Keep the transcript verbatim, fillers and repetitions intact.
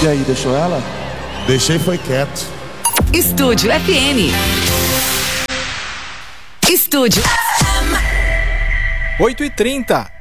E aí, deixou ela? Deixei, foi quieto. Estúdio F M. Estúdio oito e trinta.